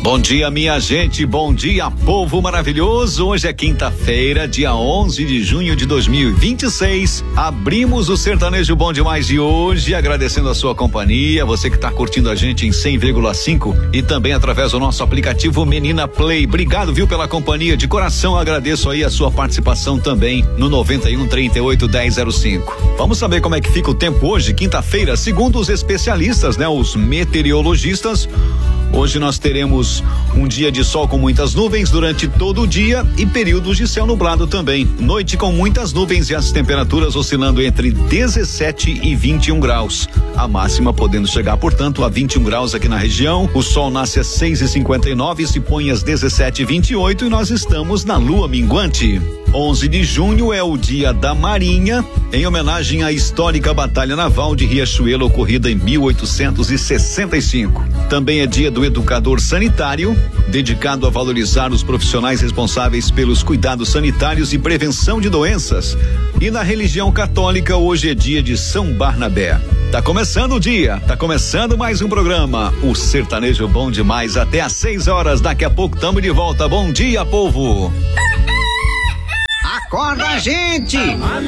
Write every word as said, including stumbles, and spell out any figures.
Bom dia, minha gente, bom dia, povo maravilhoso. Hoje é quinta-feira, dia onze de junho de dois mil e vinte e seis. Abrimos o Sertanejo Bom Demais de hoje, agradecendo a sua companhia, você que está curtindo a gente em cem vírgula cinco e também através do nosso aplicativo Menina Play. Obrigado, viu, pela companhia, de coração agradeço aí a sua participação também no noventa e um, trinta e oito, dez zero cinco. Vamos saber como é que fica o tempo hoje, quinta-feira, segundo os especialistas, né, os meteorologistas. Hoje nós teremos um dia de sol com muitas nuvens durante todo o dia e períodos de céu nublado também. Noite com muitas nuvens e as temperaturas oscilando entre dezessete e vinte e um graus. A máxima podendo chegar, portanto, a vinte e um graus aqui na região. O sol nasce às seis e cinquenta e nove e se põe às dezessete e vinte e oito e nós estamos na lua minguante. onze de junho é o dia da Marinha, em homenagem à histórica Batalha Naval de Riachuelo, ocorrida em mil oitocentos e sessenta e cinco. Também é dia do Educador Sanitário, dedicado a valorizar os profissionais responsáveis pelos cuidados sanitários e prevenção de doenças. E na religião católica, hoje é dia de São Barnabé. Tá começando o dia, tá começando mais um programa, o Sertanejo Bom Demais, até às seis horas. Daqui a pouco tamo de volta. Bom dia, povo! Acorda, gente!